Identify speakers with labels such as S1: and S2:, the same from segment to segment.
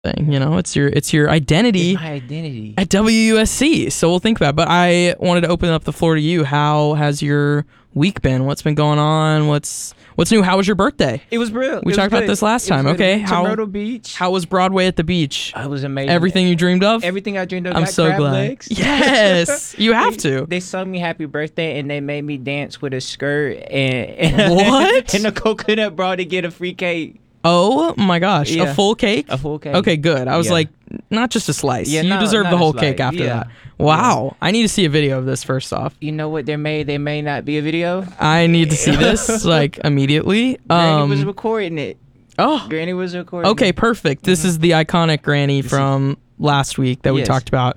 S1: thing. You know, it's your identity.
S2: It's my identity.
S1: At WUSC. So we'll think about it. But I wanted to open up the floor to you. How has your week been? What's been going on? What's new? How was your birthday?
S2: It was brilliant.
S1: We talked about this last time. Okay.
S2: How Myrtle Beach.
S1: How was Broadway at the beach?
S2: It was amazing.
S1: Everything you dreamed of?
S2: Everything I dreamed of.
S1: I'm
S2: got
S1: so
S2: crab
S1: glad.
S2: Legs.
S1: Yes. You have to.
S2: They sung me happy birthday and they made me dance with a skirt and
S1: What?
S2: and a coconut bra to get a free cake.
S1: Oh my gosh.
S2: Yeah.
S1: A full cake?
S2: A full cake.
S1: Okay, good. I was
S2: Yeah.
S1: like, not just a slice.
S2: Yeah,
S1: you
S2: no,
S1: deserve
S2: not
S1: the
S2: a
S1: whole
S2: slice.
S1: cake after
S2: Yeah.
S1: that. Wow. I need to see a video of this first off.
S2: You know what? There may not be a video.
S1: I need to see this like immediately.
S2: Granny was recording it.
S1: Oh.
S2: Granny was recording
S1: Okay,
S2: it.
S1: perfect. This is the iconic Granny from last week that we
S2: Yes.
S1: talked about.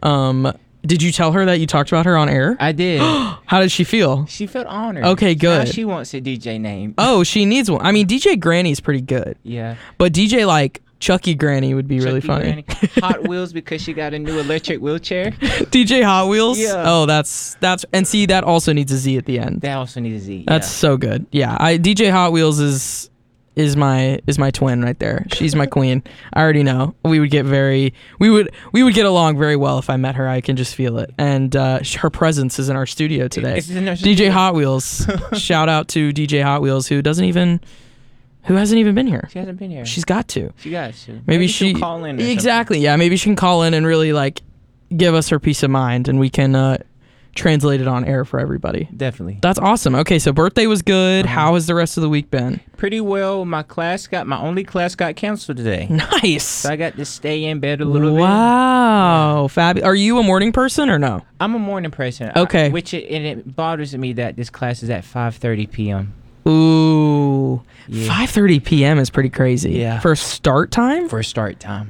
S1: Did you tell her that you talked about her on air?
S2: I did.
S1: How did she feel?
S2: She felt honored.
S1: Okay, good.
S2: Now she wants a DJ name.
S1: Oh, she needs one. I mean, DJ Granny's pretty good.
S2: Yeah.
S1: But DJ like Chucky Granny would be really
S2: Chucky
S1: funny.
S2: Granny. Hot Wheels because she got a new electric wheelchair.
S1: DJ Hot Wheels?
S2: Yeah.
S1: Oh, that's and see that also needs a Z at the end.
S2: That also needs a Z.
S1: That's so good. Yeah, DJ Hot Wheels is my twin right there. She's my queen. I already know. We would get get along very well if I met her. I can just feel it. And her presence is in our studio today.
S2: It's in our
S1: DJ
S2: studio.
S1: Hot Wheels. Shout out to DJ Hot Wheels who hasn't even been here.
S2: She hasn't been here.
S1: She's got to.
S2: She got to.
S1: Maybe
S2: she'll call in. Or
S1: exactly. Yeah, maybe she can call in and really like give us her peace of mind, and we can translate it on air for everybody.
S2: something. Definitely.
S1: That's awesome. Okay, so birthday was good. How has the rest of the week been?
S2: Pretty well. My only class got canceled today.
S1: Nice.
S2: So I got to stay in bed a little bit.
S1: Wow. Fabulous. Are you a morning person or no?
S2: I'm a morning person.
S1: Okay.
S2: It bothers me that this class is at 5:30 p.m.
S1: Ooh.
S2: Yeah.
S1: 5:30 p.m. is pretty crazy.
S2: Yeah.
S1: For start time?
S2: for start time.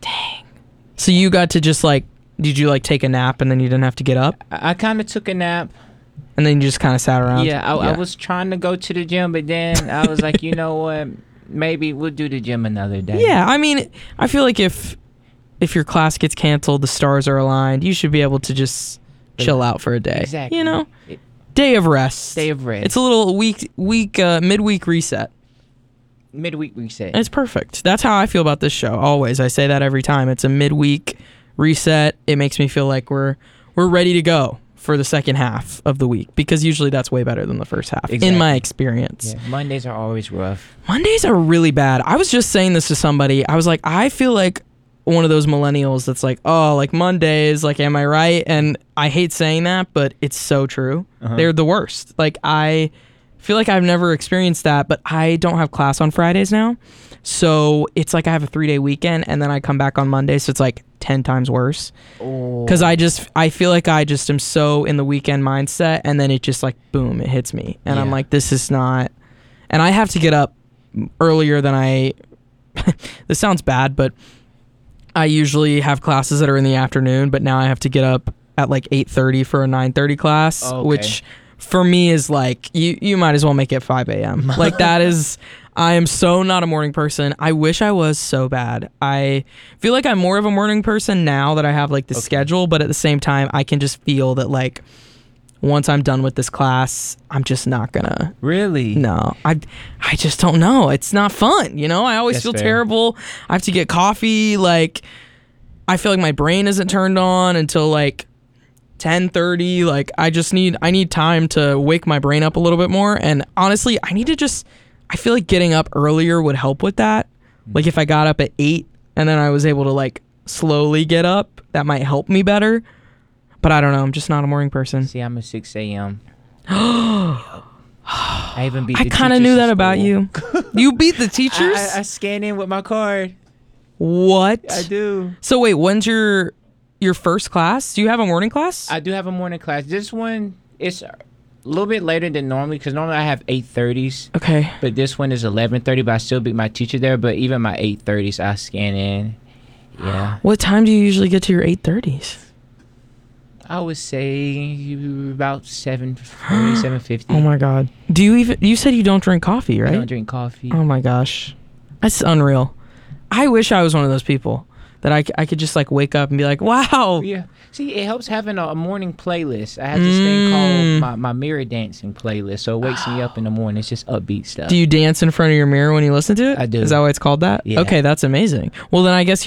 S1: So you got to just like, did you like take a nap and then you didn't have to get up?
S2: I kind of took a nap.
S1: And then you just kind of sat around?
S2: Yeah, I was trying to go to the gym, but then I was like, you know what? Maybe we'll do the gym another day.
S1: Yeah, I mean, I feel like if your class gets canceled, the stars are aligned, you should be able to just chill out for a day.
S2: Exactly.
S1: You know? Day of rest.
S2: Day of rest.
S1: It's a little midweek reset.
S2: Midweek reset.
S1: It's perfect. That's how I feel about this show. Always. I say that every time. It's a midweek reset. It makes me feel like we're ready to go for the second half of the week, because usually that's way better than the first half in my experience.
S2: Yeah, Mondays are always rough.
S1: Mondays are really bad. I was just saying this to somebody. I was like, I feel like one of those millennials that's like, oh, like Mondays, like, am I right? And I hate saying that, but it's so true. They're the worst. Like, I feel like I've never experienced that, but I don't have class on Fridays now. So it's like I have a 3-day weekend and then I come back on Monday. So it's like 10 times worse. Because I feel like I just am so in the weekend mindset, and then it just like, boom, it hits me. And I'm like, this is not, and I have to get up earlier than this sounds bad, but I usually have classes that are in the afternoon, but now I have to get up at like 8:30 for a 9:30 class, which for me is like, you might as well make it 5 a.m. Like that is, I am so not a morning person. I wish I was so bad. I feel like I'm more of a morning person now that I have like the schedule, but at the same time, I can just feel that like once I'm done with this class, I'm just not gonna.
S2: Really?
S1: No, I just don't know. It's not fun, you know? I always
S2: That's
S1: feel
S2: fair.
S1: terrible. I have to get coffee. Like, I feel like my brain isn't turned on until like 10:30. Like, I need time to wake my brain up a little bit more. And honestly, I feel like getting up earlier would help with that. Like, if I got up at 8 and then I was able to like slowly get up, that might help me better. But I don't know. I'm just not a morning person.
S2: See, I'm a 6 a.m. I even beat the
S1: I kind of
S2: teachers
S1: knew
S2: in
S1: that about
S2: school.
S1: you. You beat the teachers?
S2: I scan in with my card.
S1: What?
S2: I do.
S1: So wait, when's your first class? Do you have a morning class?
S2: I do have a morning class. This one is a little bit later than normally, because normally I have 8:30s.
S1: Okay.
S2: But this one is 11:30, but I still beat my teacher there. But even my 8:30s, I scan in. Yeah.
S1: What time do you usually get to your 8:30s?
S2: I would say about 7:40, 7:50.
S1: Oh my God. You said you don't drink coffee,
S2: I
S1: right?
S2: don't drink coffee.
S1: Oh my gosh. That's unreal. I wish I was one of those people. that I could just like wake up and be like, wow.
S2: Yeah. See, it helps having a morning playlist. I have this thing called my mirror dancing playlist. So it wakes me up in the morning. It's just upbeat stuff.
S1: Do you dance in front of your mirror when you listen to it?
S2: I do.
S1: Is that why it's called that?
S2: Yeah.
S1: Okay, that's amazing. Well, then I guess